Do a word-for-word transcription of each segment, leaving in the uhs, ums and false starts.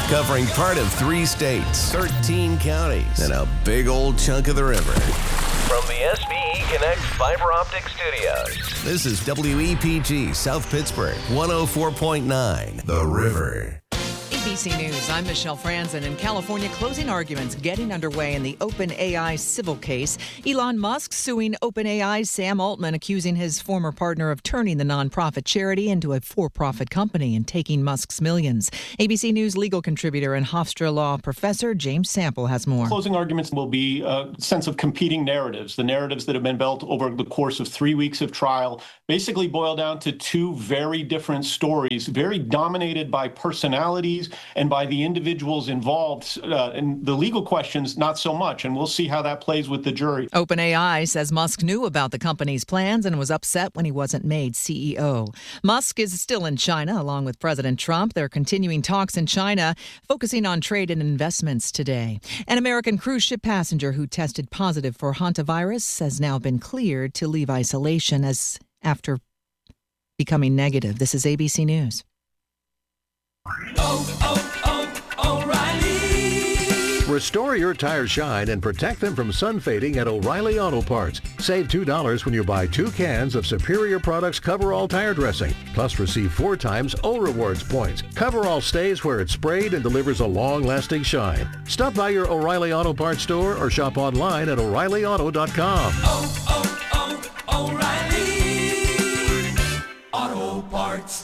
covering part of three states, thirteen counties, and a big old chunk of the river. From the S B E Connect Fiber Optic Studios, this is W E P G South Pittsburgh, one oh four point nine, The River. A B C News, I'm Michelle Franzen. In California, closing arguments getting underway in the OpenAI civil case. Elon Musk suing OpenAI's Sam Altman, accusing his former partner of turning the nonprofit charity into a for-profit company and taking Musk's millions. A B C News legal contributor and Hofstra Law professor James Sample has more. Closing arguments will be a sense of competing narratives. The narratives that have been built over the course of three weeks of trial basically boil down to two very different stories, very dominated by personalities and by the individuals involved. Uh, and the legal questions, not so much. And we'll see how that plays with the jury. OpenAI says Musk knew about the company's plans and was upset when he wasn't made C E O. Musk is still in China, along with President Trump. They're continuing talks in China, focusing on trade and investments today. An American cruise ship passenger who tested positive for hantavirus has now been cleared to leave isolation as after becoming negative. This is A B C News. Oh, oh, oh, O'Reilly. Restore your tires shine and protect them from sun fading at O'Reilly Auto Parts. Save two dollars when you buy two cans of Superior Products Coverall tire dressing. Plus receive four times O Rewards points. Coverall stays where it's sprayed and delivers a long-lasting shine. Stop by your O'Reilly Auto Parts store or shop online at O'Reilly Auto dot com. Oh, oh, oh, O'Reilly Auto Parts.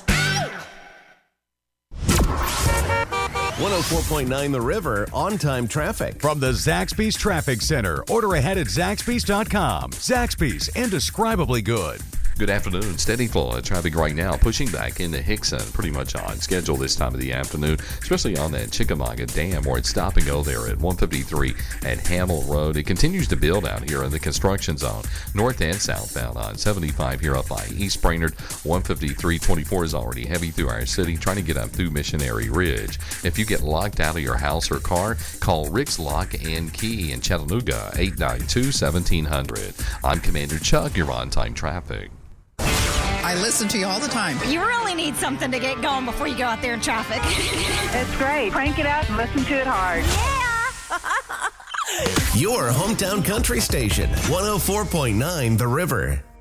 one oh four point nine The River, on-time traffic. From the Zaxby's Traffic Center. Order ahead at Zaxby's dot com. Zaxby's, indescribably good. Good afternoon. Steady flow of traffic right now, pushing back into Hickson, pretty much on schedule this time of the afternoon, especially on that Chickamauga Dam where it's stop and go there at one fifty-three at Hamill Road. It continues to build out here in the construction zone, north and southbound on seventy-five here up by East Brainerd. one fifty-three twenty-four is already heavy through our city, trying to get up through Missionary Ridge. If you get locked out of your house or car, call Rick's Lock and Key in Chattanooga, eight nine two, seventeen hundred. I'm Commander Chuck, you're on-time traffic. I listen to you all the time. You really need something to get going before you go out there in traffic. It's great. Crank it up and listen to it hard. Yeah! Your hometown country station, one oh four point nine The River.